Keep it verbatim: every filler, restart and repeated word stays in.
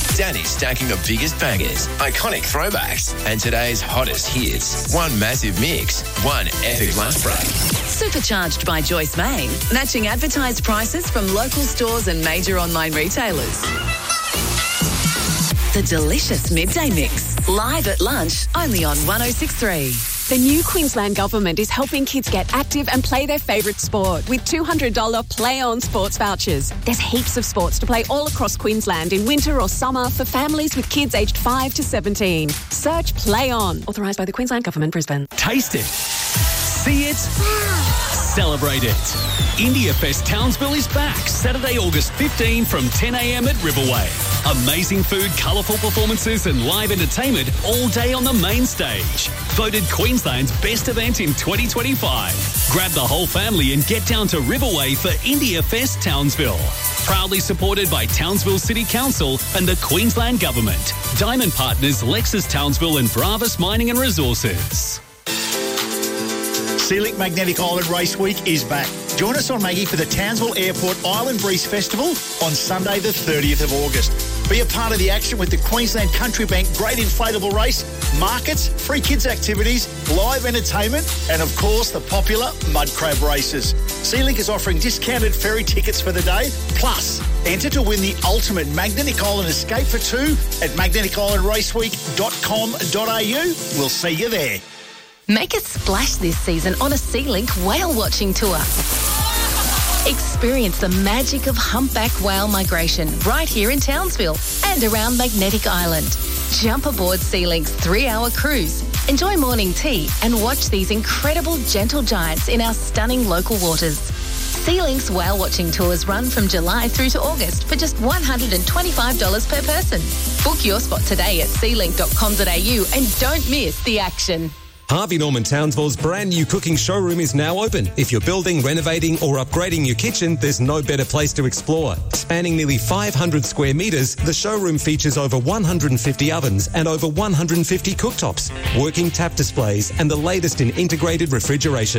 Danny's stacking the biggest bangers, iconic throwbacks, and today's hottest hits. One massive mix, one epic lunch break. Supercharged by Joyce May, matching advertised prices from local stores and major online retailers. The delicious midday mix, live at lunch, only on one oh six point three. The new Queensland Government is helping kids get active and play their favourite sport with two hundred dollars Play On sports vouchers. There's heaps of sports to play all across Queensland in winter or summer for families with kids aged five to seventeen. Search Play On. Authorised by the Queensland Government, Brisbane. Taste it. See it. Celebrate it. India Fest Townsville is back Saturday, August fifteenth from ten a m at Riverway. Amazing food, colourful performances and live entertainment all day on the main stage. Voted Queensland's best event in twenty twenty-five. Grab the whole family and get down to Riverway for India Fest Townsville. Proudly supported by Townsville City Council and the Queensland Government. Diamond partners Lexus Townsville and Bravas Mining and Resources. Sealink Magnetic Island Race Week is back. Join us on Maggie for the Townsville Airport Island Breeze Festival on Sunday the thirtieth of August. Be a part of the action with the Queensland Country Bank Great Inflatable Race, markets, free kids activities, live entertainment and of course the popular mud crab races. Sealink is offering discounted ferry tickets for the day, plus enter to win the ultimate Magnetic Island escape for two at magnetic island race week dot com dot a u. We'll see you there. Make a splash this season on a Sealink whale watching tour. Experience the magic of humpback whale migration right here in Townsville and around Magnetic Island. Jump aboard Sealink's three-hour cruise, enjoy morning tea and watch these incredible gentle giants in our stunning local waters. Sealink's whale watching tours run from July through to August for just one hundred twenty-five dollars per person. Book your spot today at sealink dot com dot a u and don't miss the action. Harvey Norman Townsville's brand new cooking showroom is now open. If you're building, renovating or upgrading your kitchen, there's no better place to explore. Spanning nearly five hundred square metres, the showroom features over one hundred fifty ovens and over one hundred fifty cooktops, working tap displays and the latest in integrated refrigeration.